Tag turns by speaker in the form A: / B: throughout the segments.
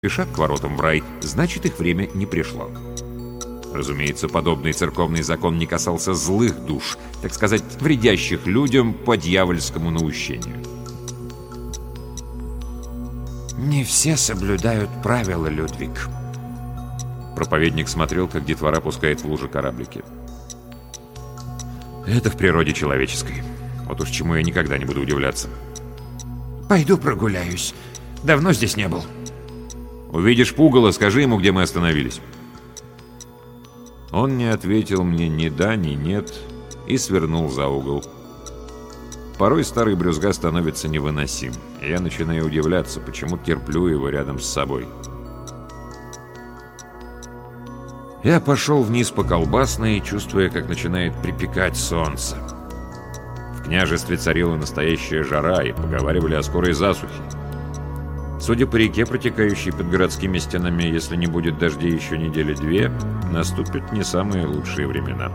A: спешат к воротам в рай, значит, их время не пришло. Разумеется, подобный церковный закон не касался злых душ, так сказать, вредящих людям по дьявольскому наущению.
B: «Не все соблюдают правила, Людвиг».
A: Проповедник смотрел, как детвора пускает в лужи кораблики. Это в природе человеческой. Вот уж чему я никогда не буду удивляться.
B: «Пойду прогуляюсь. Давно здесь не был».
A: «Увидишь пугало, скажи ему, где мы остановились». Он не ответил мне ни да, ни нет и свернул за угол. Порой старый брюзга становится невыносим, и я начинаю удивляться, почему терплю его рядом с собой. Я пошел вниз по Колбасной, чувствуя, как начинает припекать солнце. В княжестве царила настоящая жара, и поговаривали о скорой засухе. Судя по реке, протекающей под городскими стенами, если не будет дождей еще недели две, наступят не самые лучшие времена.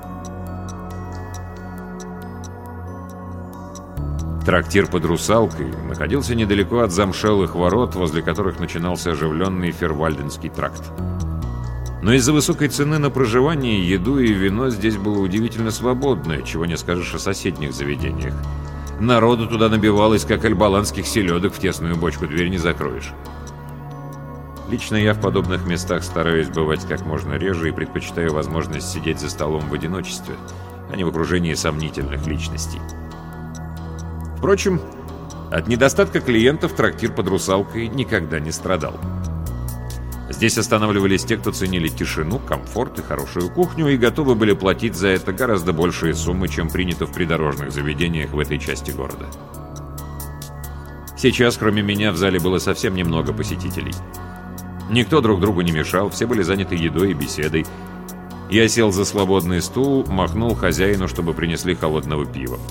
A: Трактир под Русалкой находился недалеко от замшелых ворот, возле которых начинался оживленный Фервальденский тракт. Но из-за высокой цены на проживание, еду и вино здесь было удивительно свободно, чего не скажешь о соседних заведениях. Народу туда набивалось, как альбаланских селедок в тесную бочку, дверь не закроешь. Лично я в подобных местах стараюсь бывать как можно реже и предпочитаю возможность сидеть за столом в одиночестве, а не в окружении сомнительных личностей. Впрочем, от недостатка клиентов трактир под Русалкой никогда не страдал. Здесь останавливались те, кто ценили тишину, комфорт и хорошую кухню и готовы были платить за это гораздо большие суммы, чем принято в придорожных заведениях в этой части города. Сейчас, кроме меня, в зале было совсем немного посетителей. Никто друг другу не мешал, все были заняты едой и беседой. Я сел за свободный стул, махнул хозяину, чтобы принесли холодного пива.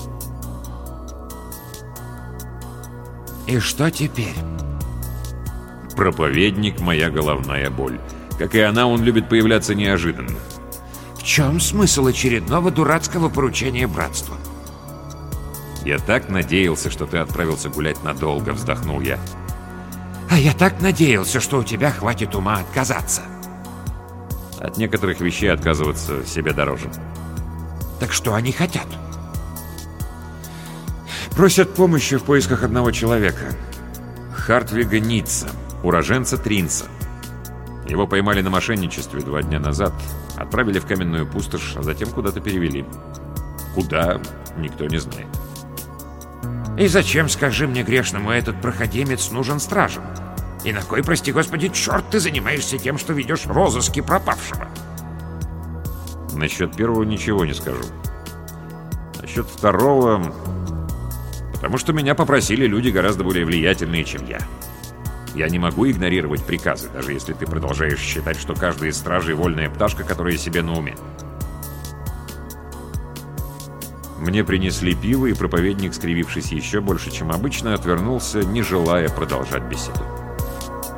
B: «И что теперь?»
A: Проповедник — моя головная боль. Как и она, он любит появляться неожиданно.
B: «В чем смысл очередного дурацкого поручения братства?»
A: «Я так надеялся, что ты отправился гулять надолго», — вздохнул я.
B: «А я так надеялся, что у тебя хватит ума отказаться».
A: От некоторых вещей отказываться себе дороже.
B: «Так что они хотят?»
A: «Просят помощи в поисках одного человека. Хартвига Ницца, уроженца Тринца. Его поймали на мошенничестве 2 дня назад, отправили в каменную пустошь, а затем куда-то перевели. Куда, никто не знает».
B: «И зачем, скажи мне, грешному, этот проходимец нужен стражам? И на кой, прости господи, черт ты занимаешься тем, что ведешь розыски пропавшего?»
A: Насчет первого ничего не скажу. Насчет второго... Потому что меня попросили люди гораздо более влиятельные, чем я. Я не могу игнорировать приказы, даже если ты продолжаешь считать, что каждый из стражей — вольная пташка, которая себе на уме. Мне принесли пиво, и проповедник, скривившись еще больше, чем обычно, отвернулся, не желая продолжать беседу.